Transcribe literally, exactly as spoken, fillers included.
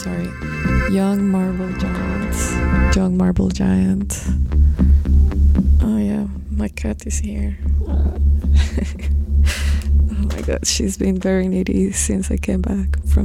sorry. Young Marble Giant. Young Marble Giant. Oh yeah, my cat is here. Oh my god, she's been very needy since I came back from